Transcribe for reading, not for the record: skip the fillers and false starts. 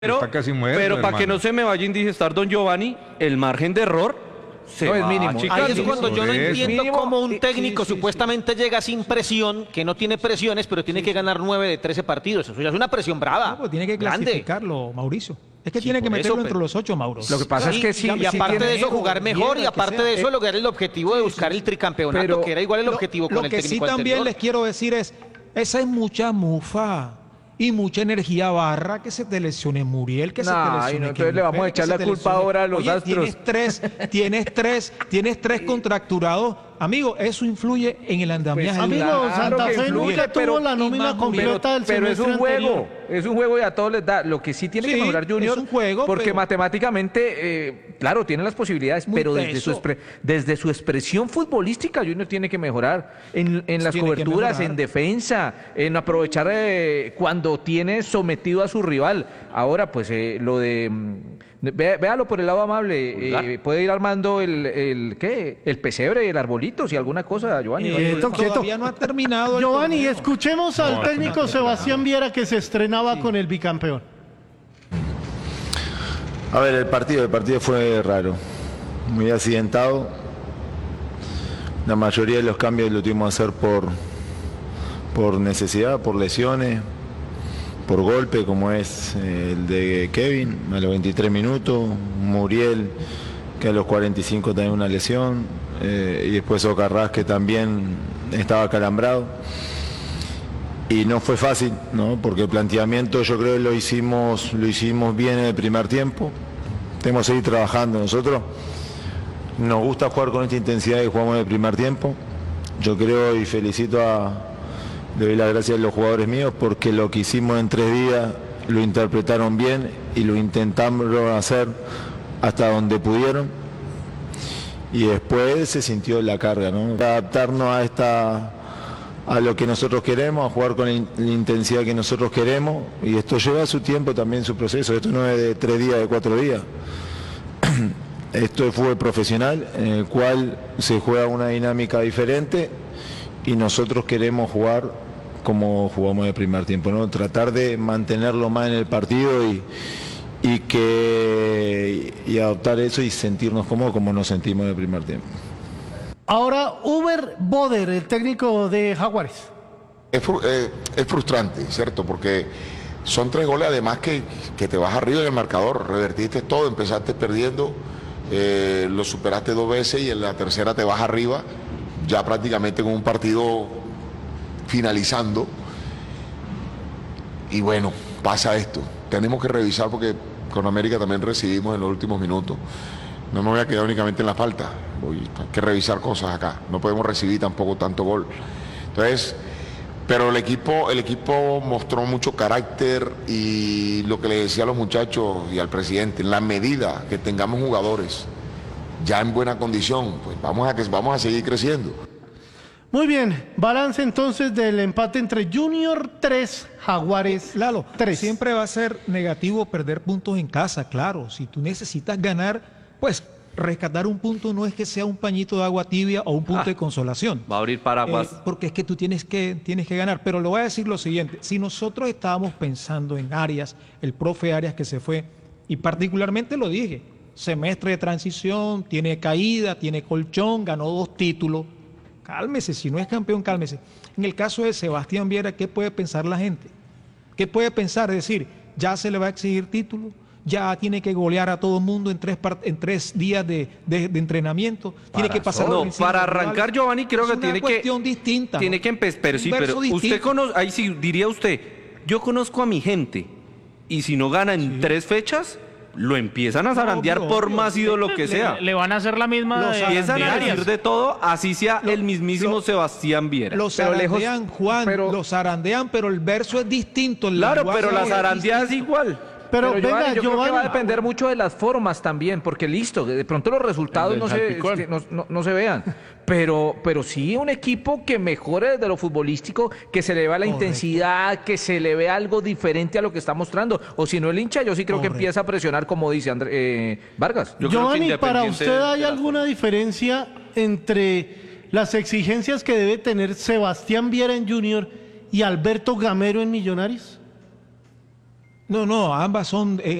Está casi muerto, pero para que hermano. no se me vaya a indigestar don Giovanni, el margen de error No, es mínimo. Ahí es cuando yo no Eso. entiendo Mínimo, cómo un sí, técnico sí, supuestamente llega sin presión, que no tiene presiones, pero tiene que ganar 9 de 13 partidos. Eso ya es una presión brava. No, pues tiene que grande. clasificarlo, Mauricio. Es que Sí, tiene que por meterlo eso, entre los 8, Mauro. Lo que pasa es que sí, y aparte tiene de eso, enero, jugar mejor, y mierda, que aparte sea. de eso, lograr el objetivo de buscar el tricampeonato, Pero que era igual el objetivo Lo con el que sí técnico también anterior. les quiero decir es, esa es mucha mufa y mucha energía barra, que se te lesione Muriel, que se te Nah, lesione y no, entonces le vamos a Kemper, echar que la se te culpa lesione- ahora a los Oye, Astros. tienes tres contracturados. Amigo, eso influye en el andamiaje. Pues, del- Amigo, claro Santa que Fe influye, nunca pero- tuvo la nómina completa del pero es semestre un juego, anterior. es un juego y a todos les da. Lo que sí tiene que Sí, mejorar Junior, es un juego, porque pero- matemáticamente, claro, tiene las posibilidades, Muy pero teso. desde su expresión futbolística Junior tiene que mejorar en las Tiene que coberturas, mejorar. en defensa, en aprovechar cuando tiene sometido a su rival. Ahora, pues lo de... véalo por el lado amable, puede ir armando el pesebre, el arbolito, si alguna cosa, Giovanni. Todavía no ha terminado el Giovanni, torneo. escuchemos al técnico Sebastián Viera, que se estrenaba con el bicampeón. A ver, el partido fue raro, muy accidentado. La mayoría de los cambios lo tuvimos que hacer por necesidad, por lesiones, por golpe, como es el de Kevin a los 23 minutos, Muriel, que a los 45 tenía una lesión, y después Ocarrás, que también estaba acalambrado. Y no fue fácil, ¿no? Porque el planteamiento yo creo que lo hicimos bien en el primer tiempo. Tenemos que seguir trabajando. Nosotros nos gusta jugar con esta intensidad que jugamos en el primer tiempo. Yo creo y le doy las gracias a los jugadores míos porque lo que hicimos en 3 días lo interpretaron bien y lo intentamos hacer hasta donde pudieron. Y después se sintió la carga, ¿no? Adaptarnos a lo que nosotros queremos, a jugar con la intensidad que nosotros queremos, y esto lleva su tiempo también, su proceso. Esto no es de 3 días, de 4 días. Esto es fútbol profesional en el cual se juega una dinámica diferente y nosotros queremos jugar como jugamos el primer tiempo, ¿no? Tratar de mantenerlo más en el partido y adoptar eso y sentirnos cómodos como nos sentimos en el primer tiempo. Ahora, Uber Boder, el técnico de Jaguares. Es frustrante, ¿cierto? Porque son 3 goles además que te vas arriba en el marcador, revertiste todo, empezaste perdiendo, lo superaste 2 veces y en la tercera te vas arriba, ya prácticamente con un partido finalizando. Y bueno, pasa esto. Tenemos que revisar porque con América también recibimos en los últimos minutos. No me voy a quedar únicamente en la falta, hay que revisar cosas acá, no podemos recibir tampoco tanto gol. Entonces, pero el equipo mostró mucho carácter y lo que le decía a los muchachos y al presidente, en la medida que tengamos jugadores ya en buena condición, pues vamos a seguir creciendo. Muy bien, balance entonces del empate entre Junior 3, Jaguares Lalo, 3. siempre va a ser negativo perder puntos en casa, claro. Si tú necesitas ganar, pues rescatar un punto no es que sea un pañito de agua tibia o un punto de consolación. va a abrir paraguas. Porque es que tú tienes que ganar. Pero le voy a decir lo siguiente, si nosotros estábamos pensando en Arias, el profe Arias que se fue, y particularmente lo dije, semestre de transición, tiene caída, tiene colchón, ganó 2 títulos, cálmese, si no es campeón, cálmese. En el caso de Sebastián Viera, ¿qué puede pensar la gente? ¿Qué puede pensar? Es decir, ya se le va a exigir título, ya tiene que golear a todo el mundo en 3 días de entrenamiento, tiene que pasar por No, encima para del rival. arrancar, Giovanni, creo Es que una tiene que... cuestión distinta, Tiene ¿no? que empezar, pero Un sí, verso pero usted distinto. conoce, ahí sí diría usted, yo conozco a mi gente, y si no gana en 3 fechas, lo empiezan a zarandear Obvio, por obvio. más ídolo que sea. Le van a hacer la misma Los de Empiezan a zarandean. decir de todo, así sea el mismísimo Sebastián Viera. Los Pero zarandean, Juan, los zarandean, pero el verso es distinto. El Claro, lenguaje pero la es zarandea es distinto. igual. Pero Giovanni, venga, yo creo que va a Giovanni. depender mucho de las formas también, porque listo, de pronto los resultados El del salpicón. no se vean, pero sí un equipo que mejore desde lo futbolístico, que se le vea la intensidad, que se le vea algo diferente a lo que está mostrando, o si no el hincha, yo sí creo que empieza a presionar como dice Vargas. Yo creo que Giovanni, ¿para independiente usted hay de la alguna diferencia entre las exigencias que debe tener Sebastián Viera en Junior y Alberto Gamero en Millonarios? No, no, ambas son